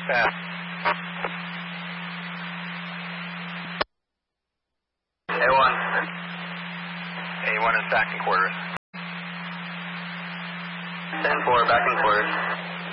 Pass. A1. A1 is back in quarters. 10-4, back in quarters.